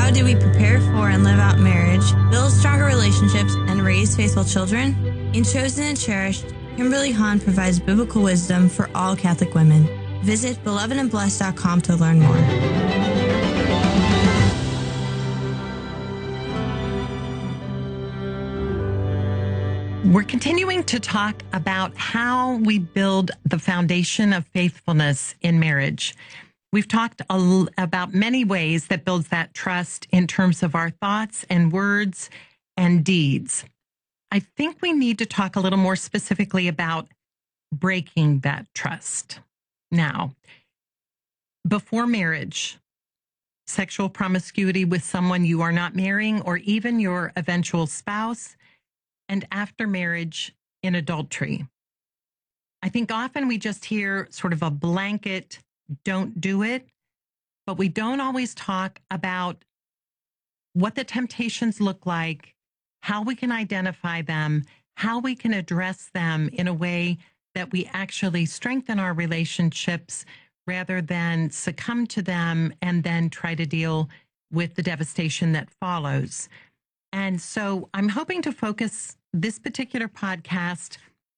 How do we prepare for and live out marriage, build stronger relationships, and raise faithful children? In Chosen and Cherished, Kimberly Hahn provides biblical wisdom for all Catholic women. Visit belovedandblessed.com to learn more. We're continuing to talk about how we build the foundation of faithfulness in marriage. We've talked about many ways that builds that trust in terms of our thoughts and words and deeds. I think we need to talk a little more specifically about breaking that trust. Now, before marriage, sexual promiscuity with someone you are not marrying or even your eventual spouse, and after marriage in adultery. I think often we just hear sort of a blanket, don't do it, but we don't always talk about what the temptations look like, how we can identify them, how we can address them in a way that we actually strengthen our relationships rather than succumb to them and then try to deal with the devastation that follows. And so I'm hoping to focus this particular podcast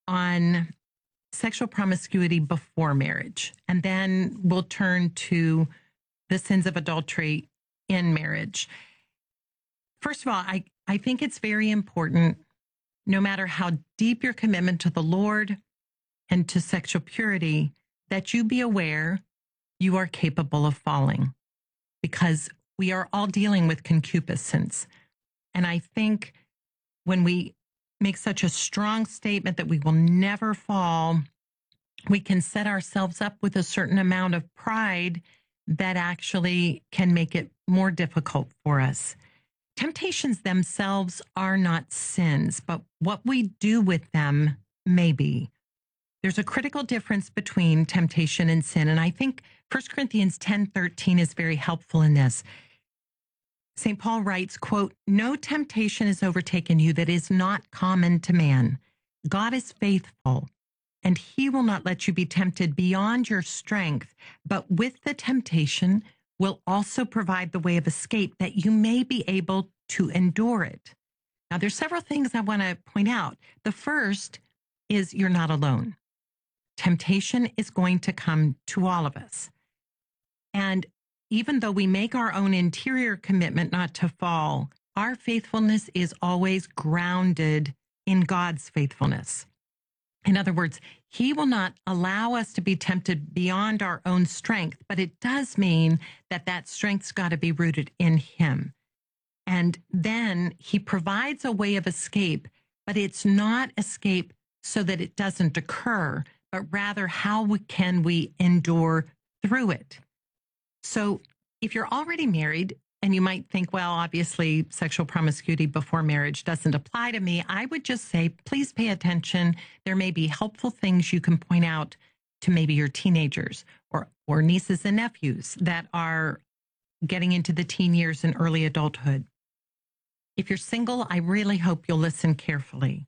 on sexual promiscuity before marriage, and then we'll turn to the sins of adultery in marriage. First of all, I think it's very important, no matter how deep your commitment to the Lord and to sexual purity, that you be aware you are capable of falling, because we are all dealing with concupiscence. And I think when we make such a strong statement that we will never fall, we can set ourselves up with a certain amount of pride that actually can make it more difficult for us. Temptations themselves are not sins, but what we do with them may be. There's a critical difference between temptation and sin, and I think 1 Corinthians 10:13 is very helpful in this. St. Paul writes, quote, "No temptation has overtaken you that is not common to man. God is faithful, and he will not let you be tempted beyond your strength, but with the temptation will also provide the way of escape that you may be able to endure it." Now, there's several things I want to point out. The first is you're not alone. Temptation is going to come to all of us. And even though we make our own interior commitment not to fall, our faithfulness is always grounded in God's faithfulness. In other words, he will not allow us to be tempted beyond our own strength, but it does mean that that strength's got to be rooted in him. And then he provides a way of escape, but it's not escape so that it doesn't occur, but rather how can we endure through it. So if you're already married, and you might think, well, obviously sexual promiscuity before marriage doesn't apply to me, I would just say, please pay attention. There may be helpful things you can point out to maybe your teenagers or nieces and nephews that are getting into the teen years and early adulthood. If you're single, I really hope you'll listen carefully.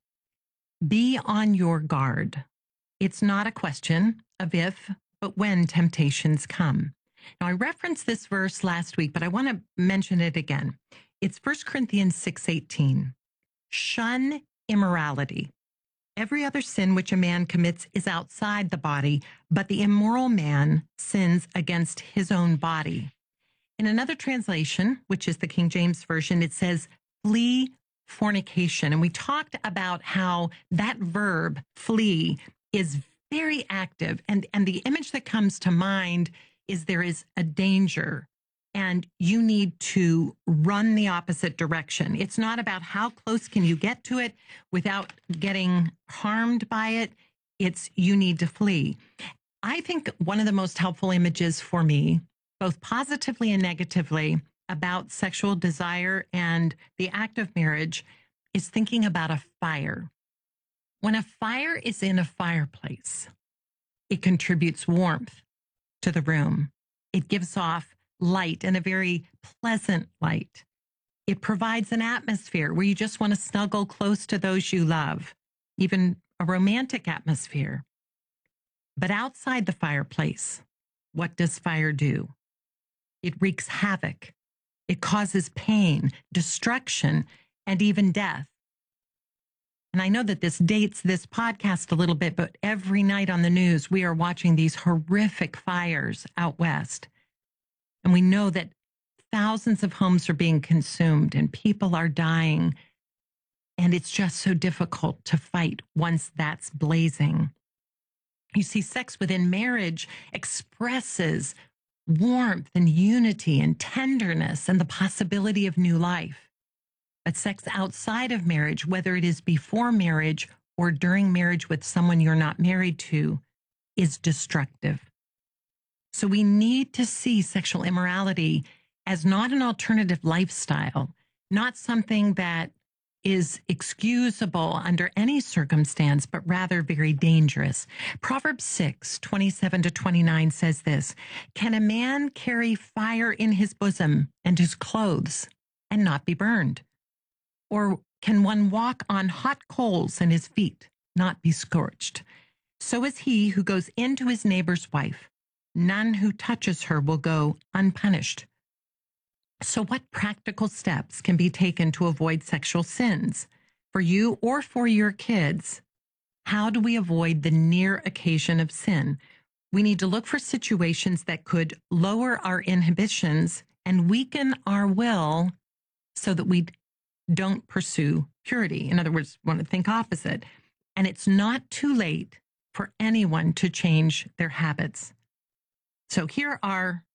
Be on your guard. It's not a question of if, but when temptations come. Now, I referenced this verse last week, but I want to mention it again. It's 1 Corinthians 6:18. Shun immorality. Every other sin which a man commits is outside the body, but the immoral man sins against his own body. In another translation, which is the King James Version, it says, flee fornication. And we talked about how that verb, flee, is very active. And the image that comes to mind is there is a danger and you need to run the opposite direction. It's not about how close can you get to it without getting harmed by it. It's you need to flee. I think one of the most helpful images for me, both positively and negatively, about sexual desire and the act of marriage is thinking about a fire. When a fire is in a fireplace, it contributes warmth to the room. It gives off light, and a very pleasant light. It provides an atmosphere where you just want to snuggle close to those you love, even a romantic atmosphere. But outside the fireplace, what does fire do? It wreaks havoc It causes pain, destruction, and even death. And I know that this dates this podcast a little bit, but every night on the news, we are watching these horrific fires out west. And we know that thousands of homes are being consumed and people are dying. And it's just so difficult to fight once that's blazing. You see, sex within marriage expresses warmth and unity and tenderness and the possibility of new life. But sex outside of marriage, whether it is before marriage or during marriage with someone you're not married to, is destructive. So we need to see sexual immorality as not an alternative lifestyle, not something that is excusable under any circumstance, but rather very dangerous. Proverbs 6:27-29 says this, "Can a man carry fire in his bosom and his clothes and not be burned? Or can one walk on hot coals and his feet not be scorched? So is he who goes into his neighbor's wife. None who touches her will go unpunished." So what practical steps can be taken to avoid sexual sins for you or for your kids? How do we avoid the near occasion of sin? We need to look for situations that could lower our inhibitions and weaken our will so that we don't pursue purity. In other words, want to think opposite. And it's not too late for anyone to change their habits. So here are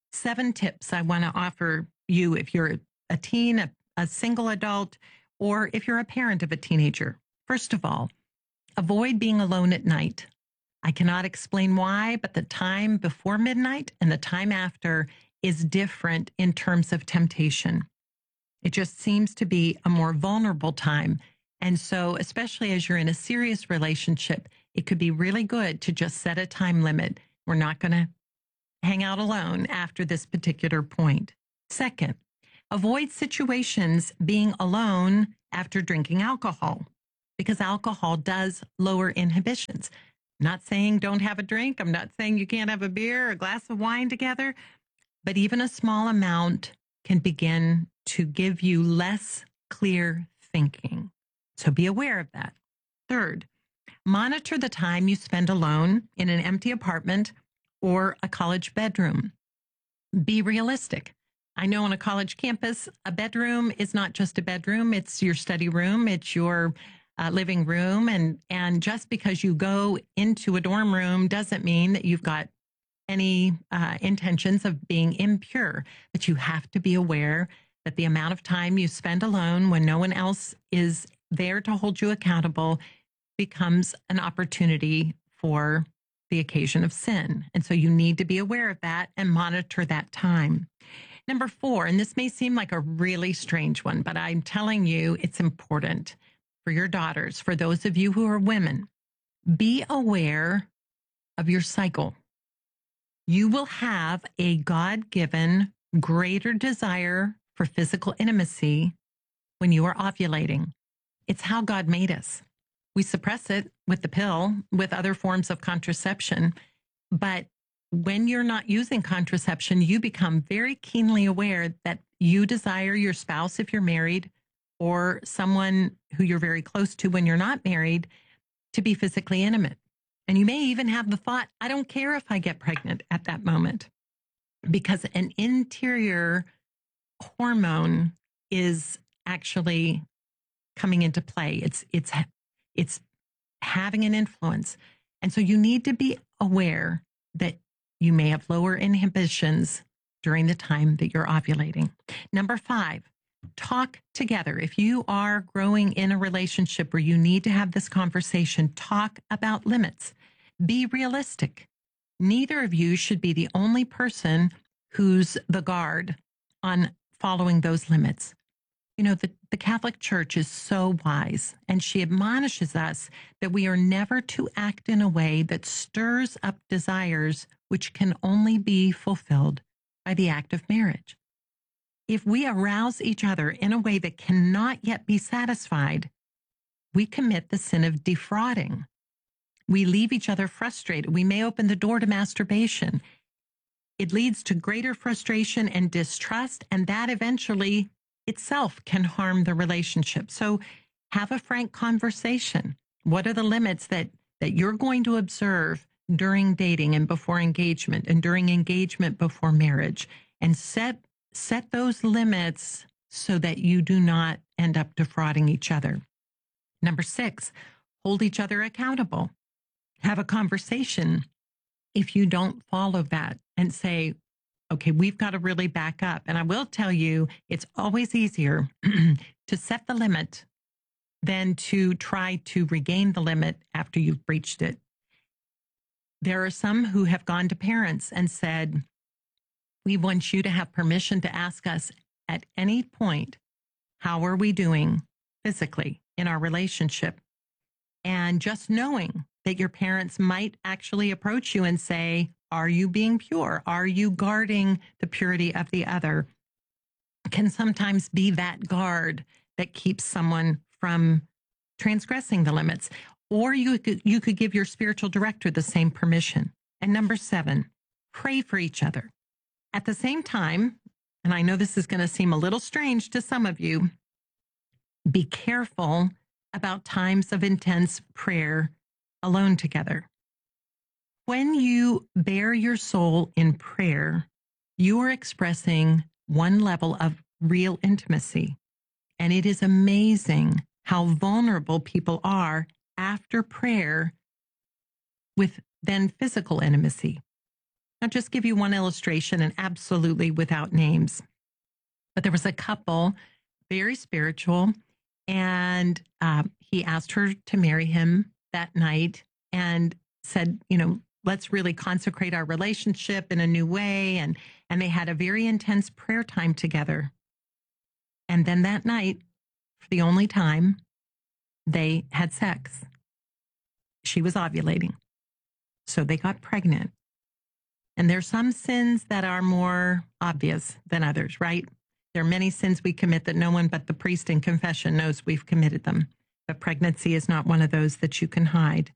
7 tips I want to offer you if you're a teen, a single adult, or if you're a parent of a teenager. First of all, avoid being alone at night. I cannot explain why, but the time before midnight and the time after is different in terms of temptation. It just seems to be a more vulnerable time. And so, especially as you're in a serious relationship, it could be really good to just set a time limit. We're not going to hang out alone after this particular point. Second, avoid situations being alone after drinking alcohol, because alcohol does lower inhibitions. I'm not saying don't have a drink. I'm not saying you can't have a beer or a glass of wine together, but even a small amount can begin to give you less clear thinking. So be aware of that. Third, monitor the time you spend alone in an empty apartment or a college bedroom. Be realistic. I know on a college campus, a bedroom is not just a bedroom. It's your study room. It's your living room. And just because you go into a dorm room doesn't mean that you've got any intentions of being impure. But you have to be aware that the amount of time you spend alone when no one else is there to hold you accountable becomes an opportunity for the occasion of sin. And so you need to be aware of that and monitor that time. Number 4, and this may seem like a really strange one, but I'm telling you it's important for your daughters, for those of you who are women, be aware of your cycle. You will have a God-given greater desire for physical intimacy when you are ovulating. It's how God made us. We suppress it with the pill, with other forms of contraception, but when you're not using contraception, you become very keenly aware that you desire your spouse, if you're married, or someone who you're very close to when you're not married, to be physically intimate. And you may even have the thought, I don't care if I get pregnant at that moment, because an interior hormone is actually coming into play. It's having an influence. And so you need to be aware that you may have lower inhibitions during the time that you're ovulating. Number 5, talk together. If you are growing in a relationship where you need to have this conversation, talk about limits. Be realistic. Neither of you should be the only person who's the guard on following those limits. You know, the Catholic Church is so wise, and she admonishes us that we are never to act in a way that stirs up desires which can only be fulfilled by the act of marriage. If we arouse each other in a way that cannot yet be satisfied, we commit the sin of defrauding. We leave each other frustrated. We may open the door to masturbation. It leads to greater frustration and distrust, and that eventually itself can harm the relationship. So have a frank conversation. What are the limits that you're going to observe during dating and before engagement, and during engagement before marriage? And set those limits so that you do not end up defrauding each other. Number 6, hold each other accountable. Have a conversation if you don't follow that and say, okay, we've got to really back up. And I will tell you, it's always easier to set the limit than to try to regain the limit after you've breached it. There are some who have gone to parents and said, we want you to have permission to ask us at any point, how are we doing physically in our relationship? And just knowing that your parents might actually approach you and say, are you being pure? Are you guarding the purity of the other? Can sometimes be that guard that keeps someone from transgressing the limits. Or you could give your spiritual director the same permission. And number 7, pray for each other. At the same time, and I know this is going to seem a little strange to some of you, be careful about times of intense prayer alone together. When you bare your soul in prayer, you are expressing one level of real intimacy. And it is amazing how vulnerable people are after prayer with then physical intimacy. I'll just give you one illustration, and absolutely without names. But there was a couple, very spiritual, and he asked her to marry him that night and said, let's really consecrate our relationship in a new way. And they had a very intense prayer time together. And then that night, for the only time, they had sex. She was ovulating. So they got pregnant. And there's some sins that are more obvious than others, right? There are many sins we commit that no one but the priest in confession knows we've committed them. But pregnancy is not one of those that you can hide.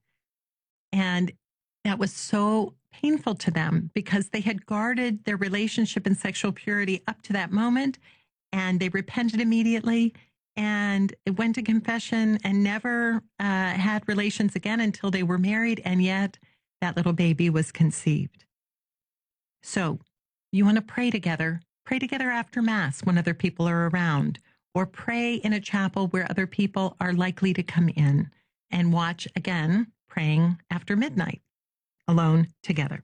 And that was so painful to them because they had guarded their relationship and sexual purity up to that moment, and they repented immediately and it went to confession and never had relations again until they were married. And yet that little baby was conceived. So you want to pray together after Mass when other people are around, or pray in a chapel where other people are likely to come in, and watch again, praying after midnight, alone together.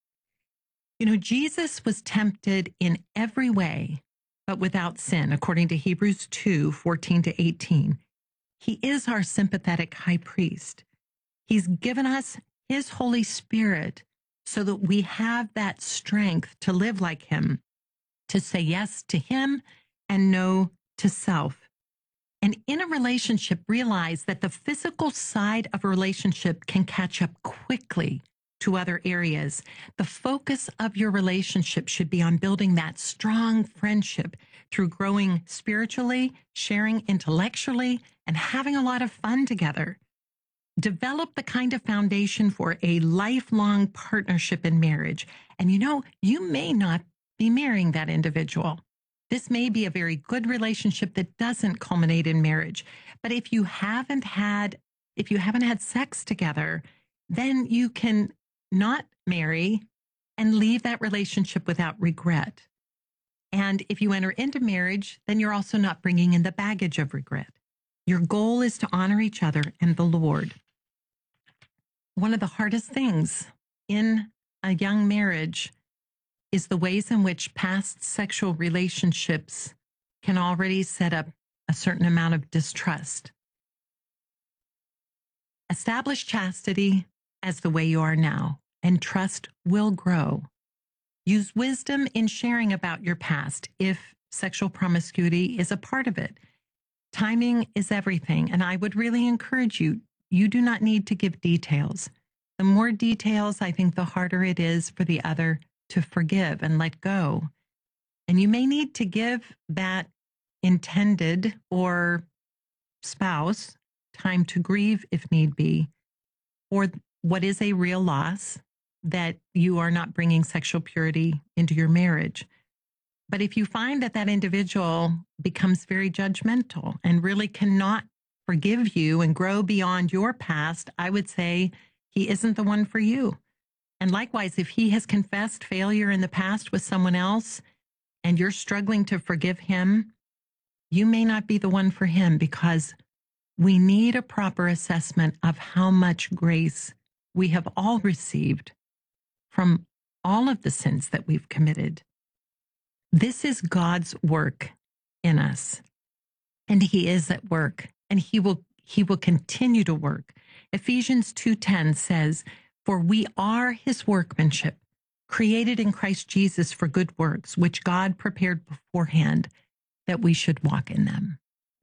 Jesus was tempted in every way, but without sin, according to Hebrews 2:14-18. He is our sympathetic high priest. He's given us his Holy Spirit so that we have that strength to live like him, to say yes to him and no to self. And in a relationship, realize that the physical side of a relationship can catch up quickly to other areas. The focus of your relationship should be on building that strong friendship through growing spiritually, sharing intellectually, and having a lot of fun together. Develop the kind of foundation for a lifelong partnership in marriage. And you may not be marrying that individual. This may be a very good relationship that doesn't culminate in marriage. But if you haven't had sex together, then you can not marry and leave that relationship without regret. And if you enter into marriage, then you're also not bringing in the baggage of regret. Your goal is to honor each other and the Lord. One of the hardest things in a young marriage is the ways in which past sexual relationships can already set up a certain amount of distrust. Establish chastity as the way you are now, and trust will grow. Use wisdom in sharing about your past if sexual promiscuity is a part of it. Timing is everything, and I would really encourage you, you do not need to give details. The more details, I think, the harder it is for the other to forgive and let go. And you may need to give that intended or spouse time to grieve if need be, or what is a real loss, that you are not bringing sexual purity into your marriage. But if you find that that individual becomes very judgmental and really cannot forgive you and grow beyond your past, I would say he isn't the one for you. And likewise, if he has confessed failure in the past with someone else and you're struggling to forgive him, you may not be the one for him, because we need a proper assessment of how much grace we have all received from all of the sins that we've committed. This is God's work in us, and he is at work, and he will continue to work. Ephesians 2:10 says, "For we are his workmanship, created in Christ Jesus for good works, which God prepared beforehand that we should walk in them."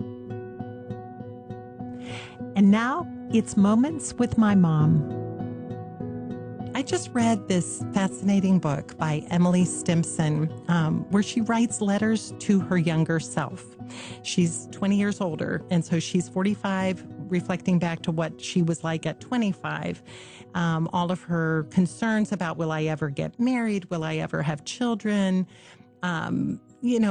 And now it's Moments with my mom. I just read this fascinating book by Emily Stimson, where she writes letters to her younger self. She's 20 years older, and so she's 45, reflecting back to what she was like at 25. All of her concerns about, will I ever get married? Will I ever have children? And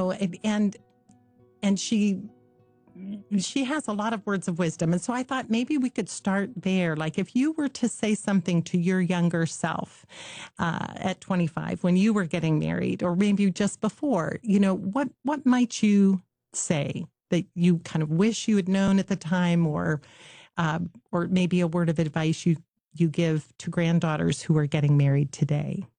she has a lot of words of wisdom. And so I thought maybe we could start there. Like, if you were to say something to your younger self at 25 when you were getting married, or maybe just before, what might you say that you kind of wish you had known at the time, or maybe a word of advice you give to granddaughters who are getting married today?